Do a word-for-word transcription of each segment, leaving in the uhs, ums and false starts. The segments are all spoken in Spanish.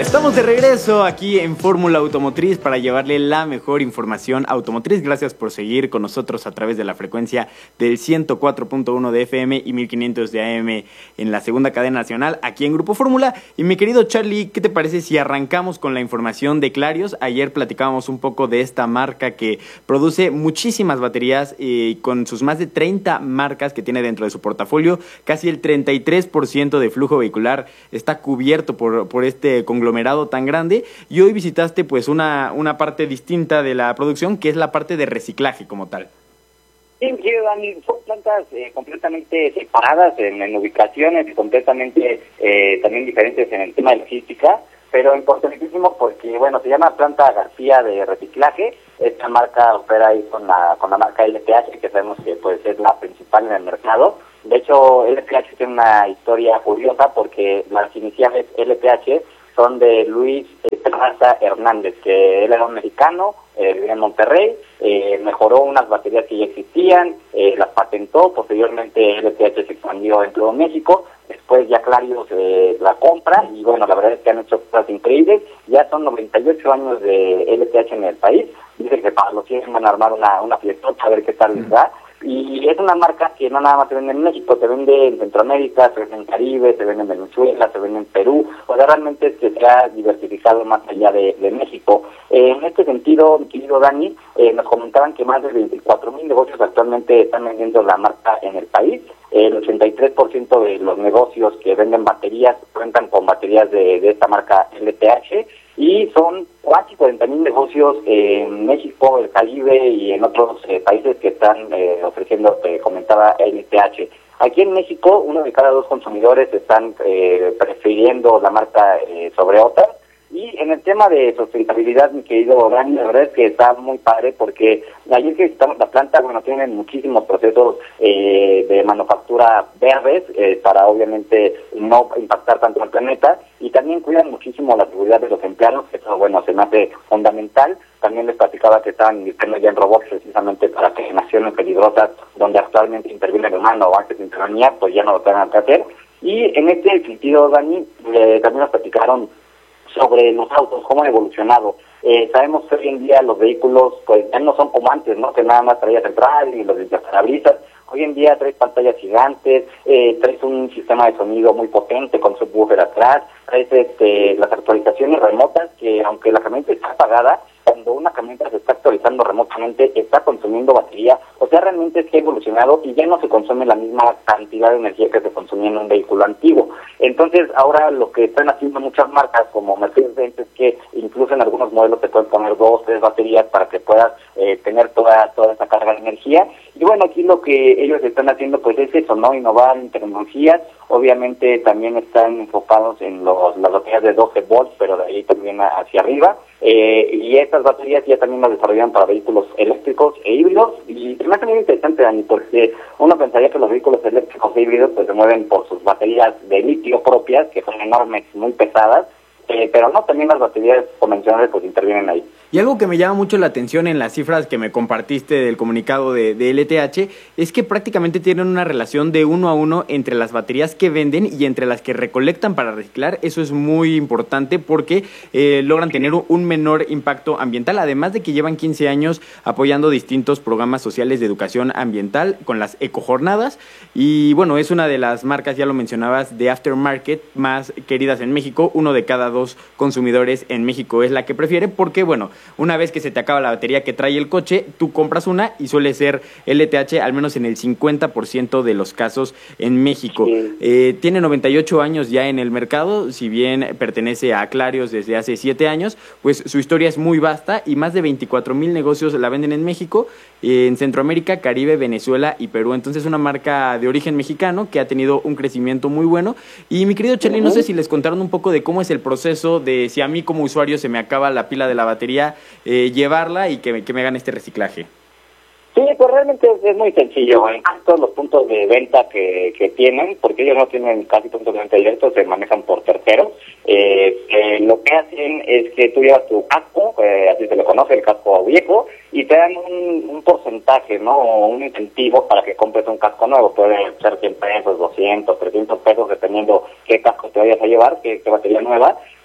Estamos de regreso aquí en Fórmula Automotriz para llevarle la mejor información automotriz. Gracias por seguir con nosotros a través de la frecuencia del ciento cuatro punto uno de F M y mil quinientos de A M en la segunda cadena nacional aquí en Grupo Fórmula. Y mi querido Charlie, ¿qué te parece si arrancamos con la información de Clarios? Ayer platicábamos un poco de esta marca que produce muchísimas baterías y con sus más de treinta marcas que tiene dentro de su portafolio, casi el treinta y tres por ciento de flujo vehicular está cubierto por, por este conglomerado tan grande, y hoy visitaste pues una, una parte distinta de la producción, que es la parte de reciclaje como tal. Sí, sí, Dani, son plantas eh, completamente separadas en, en ubicaciones y completamente eh, también diferentes en el tema de logística, pero importantísimo porque, bueno, se llama Planta García de Reciclaje. Esta marca opera ahí con la, con la marca L P H, que sabemos que puede ser la principal en el mercado. De hecho, L P H tiene una historia curiosa porque las iniciales L P H son de Luis eh, Terraza Hernández, que él era un mexicano, eh, vivía en Monterrey, eh, mejoró unas baterías que ya existían, eh, las patentó, posteriormente L P H se expandió en todo México, después ya Clarios eh, la compra, y bueno, la verdad es que han hecho cosas increíbles. Ya son noventa y ocho años de L P H en el país, dicen que para los cien van a armar una, una fiestota a ver qué tal les da. Y es una marca que no nada más se vende en México, se vende en Centroamérica, se vende en Caribe, se vende en Venezuela, se vende en Perú. O sea, realmente es que se ha diversificado más allá de, de México. Eh, en este sentido, mi querido Dani, eh, nos comentaban que más de veinticuatro mil negocios actualmente están vendiendo la marca en el país. El ochenta y tres por ciento de los negocios que venden baterías cuentan con baterías de, de esta marca L P H, y son casi cuarenta mil negocios en México, el Caribe y en otros eh, países que están eh, ofreciendo, te comentaba, L P H. Aquí en México, uno de cada dos consumidores están eh, prefiriendo la marca eh, sobre otras. Y en el tema de sustentabilidad, mi querido Dani, la verdad es que está muy padre porque ayer que visitamos la planta, bueno, tienen muchísimos procesos eh, de manufactura verdes eh, para obviamente no impactar tanto al planeta, y también cuidan muchísimo la seguridad de los empleados, que eso, bueno, se me hace fundamental. También les platicaba que estaban invirtiendo ya en robots precisamente para que en acciones peligrosas donde actualmente interviene el humano o antes intervenía, pues ya no lo tengan que hacer. Y en este sentido, Dani, eh, también nos platicaron sobre los autos, cómo han evolucionado. Eh, sabemos que hoy en día los vehículos pues ya no son como antes, ¿no? Que nada más traía central y los parabrisas. Hoy en día traes pantallas gigantes, eh, traes un sistema de sonido muy potente con subwoofer atrás, traes este, las actualizaciones remotas, que aunque la camioneta está apagada, cuando una camioneta se está actualizando remotamente, está consumiendo batería. O sea, realmente es que ha evolucionado y ya no se consume la misma cantidad de energía que se consumía en un vehículo antiguo. Entonces, ahora lo que están haciendo muchas marcas como Mercedes-Benz es que incluso en algunos modelos te pueden poner dos, tres baterías para que puedas eh, tener toda toda esa carga de energía. Y bueno, aquí lo que ellos están haciendo pues es eso, ¿no? Innovar en tecnologías. Obviamente también están enfocados en los, las baterías de doce volts, pero de ahí también hacia arriba. Eh, y estas baterías ya también las desarrollan para vehículos eléctricos e híbridos. Y me hace muy interesante, Dani, porque uno pensaría que los vehículos eléctricos e híbridos pues se mueven por sus baterías de litio propias, que son enormes, muy pesadas. Eh, pero no, también las baterías convencionales pues intervienen ahí. Y algo que me llama mucho la atención en las cifras que me compartiste del comunicado de, de L T H es que prácticamente tienen una relación de uno a uno entre las baterías que venden y entre las que recolectan para reciclar. Eso es muy importante porque eh, logran tener un menor impacto ambiental, además de que llevan quince años apoyando distintos programas sociales de educación ambiental con las ecojornadas. Y bueno, es una de las marcas, ya lo mencionabas, de aftermarket más queridas en México. Uno de cada dos consumidores en México es la que prefiere porque, bueno, una vez que se te acaba la batería que trae el coche, tú compras una y suele ser L T H, al menos en el cincuenta por ciento de los casos en México. Sí. Eh, tiene noventa y ocho años ya en el mercado, si bien pertenece a Clarios desde hace siete años, pues su historia es muy vasta y más de veinticuatro mil negocios la venden en México, eh, en Centroamérica, Caribe, Venezuela y Perú. Entonces, una marca de origen mexicano que ha tenido un crecimiento muy bueno. Y mi querido Charlie, uh-huh. no sé si les contaron un poco de cómo es el proceso de si a mí como usuario se me acaba la pila de la batería, Eh, llevarla y que me, que me hagan este reciclaje. Sí, pues realmente es, es muy sencillo. En todos los puntos de venta que, que tienen, porque ellos no tienen casi puntos de venta directos, se manejan por terceros. Eh, eh, lo que hacen es que tú llevas tu casco, eh, así se le conoce, el casco viejo, y te dan un, un porcentaje, ¿no? Un incentivo para que compres un casco nuevo. Puede ser cien pesos, doscientos, trescientos pesos, dependiendo qué casco te vayas a llevar, qué, qué batería nueva.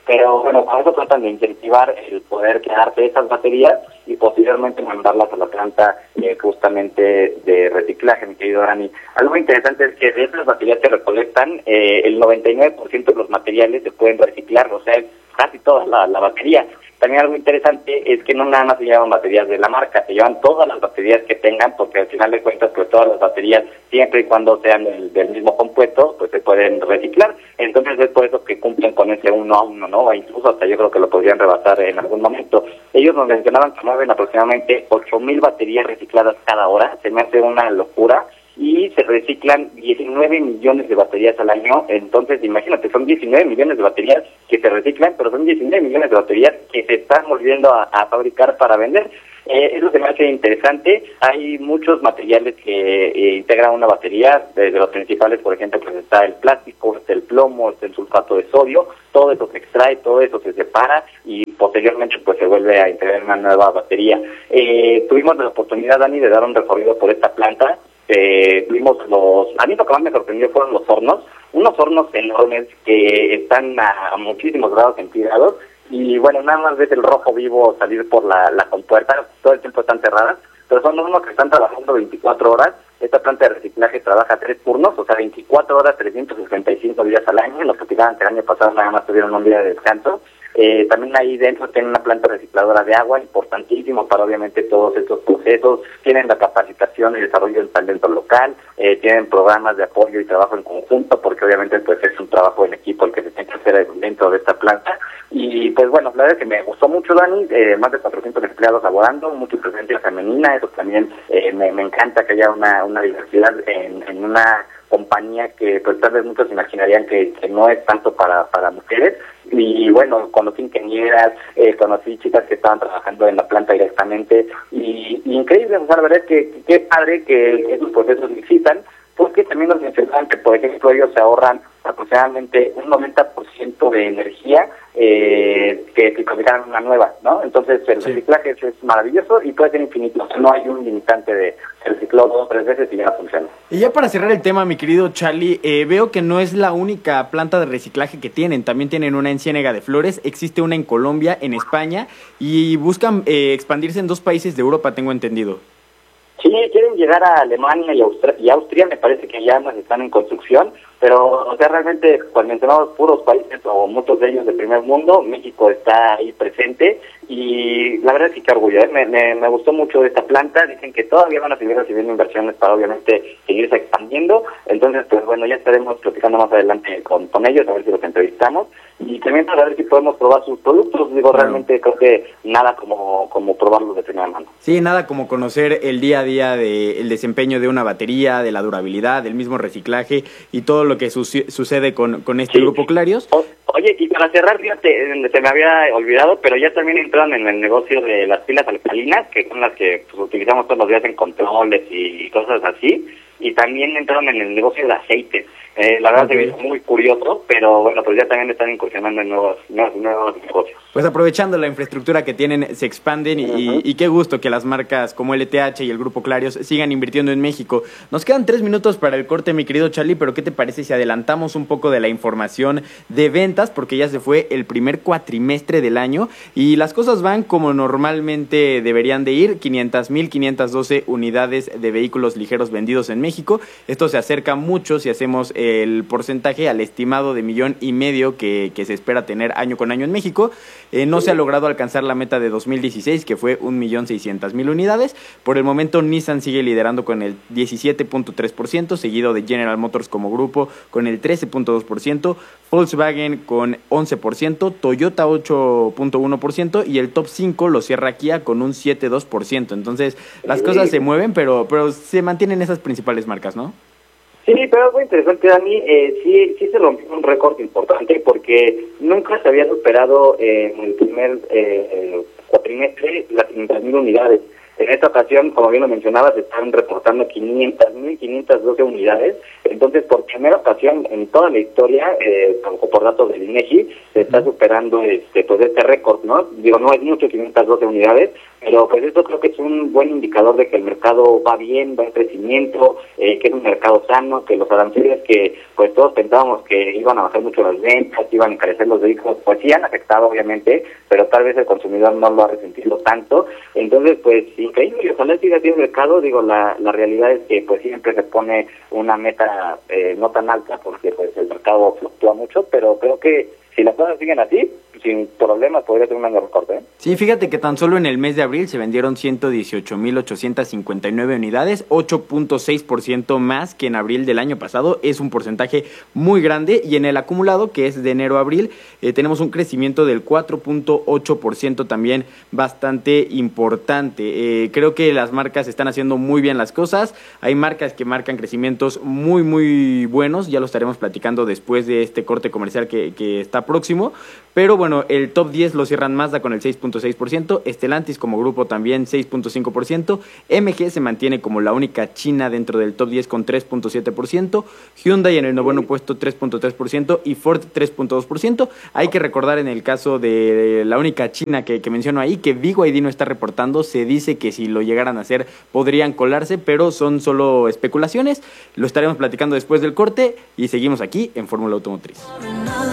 pero bueno, con eso tratan de incentivar el poder quedarse esas baterías y posteriormente mandarlas a la planta eh, justamente de reciclaje, mi querido Dani. Algo interesante es que de esas baterías que recolectan, eh, el noventa y nueve por ciento de los materiales se pueden reciclar, o sea, es casi toda la, la batería. También algo interesante es que no nada más se llevan baterías de la marca, se llevan todas las baterías que tengan, porque al final de cuentas, pues todas las baterías, siempre y cuando sean del, del mismo compuesto, pues se pueden reciclar. Entonces es por eso que cumplen con ese uno a uno, ¿no? O incluso hasta yo creo que lo podrían rebasar en algún momento. Ellos nos mencionaban que mueven aproximadamente ocho mil baterías recicladas cada hora, se me hace una locura. Y se reciclan diecinueve millones de baterías al año, entonces imagínate, son diecinueve millones de baterías que se reciclan, pero son diecinueve millones de baterías que se están volviendo a, a fabricar para vender. Eh, eso se me hace interesante. Hay muchos materiales que eh, integran una batería, desde los principales, por ejemplo, pues está el plástico, está el plomo, está el sulfato de sodio, todo eso se extrae, todo eso se separa y posteriormente pues se vuelve a integrar una nueva batería. Eh, tuvimos la oportunidad, Dani, de dar un recorrido por esta planta. Eh, vimos los, a mí lo que más me sorprendió fueron los hornos, unos hornos enormes que están a, a muchísimos grados centígrados y bueno, nada más ves el rojo vivo salir por la, la compuerta, todo el tiempo están cerradas, pero son hornos que están trabajando veinticuatro horas. Esta planta de reciclaje trabaja tres turnos, o sea, veinticuatro horas, trescientos sesenta y cinco días al año. Los que platicaban que el año pasado nada más tuvieron un día de descanso. Eh, también ahí dentro tienen una planta recicladora de agua, importantísimo para obviamente todos estos procesos. Tienen la capacitación y desarrollo del talento local, eh, tienen programas de apoyo y trabajo en conjunto, porque obviamente pues es un trabajo en equipo el que se tiene que hacer dentro de esta planta. Y pues bueno, la verdad es que me gustó mucho, Dani, eh, más de cuatrocientos empleados laborando, mucha presencia femenina, eso también eh, me, me encanta que haya una, una diversidad en, en una compañía que pues tal vez muchos imaginarían que, que no es tanto para, para mujeres. Y bueno, conocí ingenieras, eh, conocí chicas que estaban trabajando en la planta directamente y, y increíble, o sea, la verdad es que qué padre que esos procesos existan, porque también nos mencionaban que, por ejemplo, ellos se ahorran aproximadamente un noventa por ciento de energía eh, que si fabricaran una nueva, ¿no? Entonces el sí. reciclaje es, es maravilloso y puede ser infinito, no hay un limitante de el ciclo dos o tres veces y ya funciona. Y ya para cerrar el tema, mi querido Charlie, eh, veo que no es la única planta de reciclaje que tienen, también tienen una en Ciénega de Flores, existe una en Colombia, en España, y buscan eh, expandirse en dos países de Europa, tengo entendido. Sí, quieren llegar a Alemania y Austria, y Austria me parece que ya más están en construcción, pero o sea, realmente, pues mencionamos puros países o muchos de ellos del primer mundo, México está ahí presente y la verdad es que qué orgullo, ¿eh? me, me, me gustó mucho esta planta, dicen que todavía van a seguir recibiendo inversiones para obviamente seguirse expandiendo, entonces pues bueno, ya estaremos platicando más adelante con, con ellos, a ver si los entrevistamos y también para ver si podemos probar sus productos, digo, bueno, realmente creo que nada como, como probarlos de primera mano. Sí, nada como conocer el día a día del desempeño de una batería, de la durabilidad, del mismo reciclaje y todo lo que su sucede con, con este sí. grupo Clarios. O, oye, y para cerrar, fíjate, se me había olvidado, pero ya también entraron en el negocio de las pilas alcalinas, que son las que pues, utilizamos todos los días en controles y cosas así, y también entraron en el negocio de aceites. Eh, la verdad okay. se ve muy curioso, pero bueno, pues ya también están incursionando en nuevos, nuevos, nuevos negocios. Pues aprovechando la infraestructura que tienen, se expanden y, uh-huh. y, y qué gusto que las marcas como L T H y el Grupo Clarios sigan invirtiendo en México. Nos quedan tres minutos para el corte, mi querido Charlie, pero ¿qué te parece si adelantamos un poco de la información de ventas? Porque ya se fue el primer cuatrimestre del año y las cosas van como normalmente deberían de ir, quinientas mil quinientas doce unidades de vehículos ligeros vendidos en México. Esto se acerca mucho si hacemos el porcentaje al estimado de millón y medio que, que se espera tener año con año en México. Eh, no se ha logrado alcanzar la meta de dos mil dieciséis, que fue un millón seiscientas mil unidades. Por el momento, Nissan sigue liderando con el diecisiete punto tres por ciento, seguido de General Motors como grupo con el trece punto dos por ciento, Volkswagen con once por ciento, Toyota ocho punto uno por ciento y el top cinco lo cierra Kia con un siete punto dos por ciento. Entonces, las cosas se mueven, pero, pero se mantienen esas principales marcas, ¿no? Sí, pero es muy interesante, Dani, eh, sí, sí se rompió un récord importante porque nunca se había superado eh, en el primer eh, cuatrimestre las quinientas mil unidades. En esta ocasión, como bien lo mencionabas, se están reportando quinientas mil quinientas doce unidades. Entonces, por primera ocasión en toda la historia, eh, por datos del INEGI, se está superando este pues este récord, ¿no? Digo, no es mucho, quinientas doce unidades, pero pues eso creo que es un buen indicador de que el mercado va bien, va en crecimiento, eh, que es un mercado sano, que los aranceles que pues todos pensábamos que iban a bajar mucho las ventas, que iban a encarecer los vehículos, pues sí han afectado obviamente, pero tal vez el consumidor no lo ha resentido tanto. Entonces pues increíble, y ojalá siga así el mercado. Digo, la, la realidad es que pues siempre se pone una meta eh, no tan alta porque pues el mercado fluctúa mucho, pero creo que si las cosas siguen así, sin problemas podría ser un año recorte, ¿eh? Sí, fíjate que tan solo en el mes de abril se vendieron ciento dieciocho mil ochocientas cincuenta y nueve unidades, ocho punto seis por ciento más que en abril del año pasado. Es un porcentaje muy grande, y en el acumulado, que es de enero a abril, eh, tenemos un crecimiento del cuatro punto ocho por ciento, también bastante importante. Eh, creo que las marcas están haciendo muy bien las cosas. Hay marcas que marcan crecimientos muy, muy buenos. Ya lo estaremos platicando después de este corte comercial que, que está próximo. Pero bueno, el top diez lo cierran Mazda con el seis punto seis por ciento, Stellantis como grupo también seis punto cinco por ciento, M G se mantiene como la única china dentro del top diez con tres punto siete por ciento, Hyundai en el noveno puesto tres punto tres por ciento y Ford tres punto dos por ciento. Hay que recordar en el caso de la única china que, que menciono ahí, que B Y D no está reportando. Se dice que si lo llegaran a hacer podrían colarse, pero son solo especulaciones. Lo estaremos platicando después del corte y seguimos aquí en Fórmula Automotriz.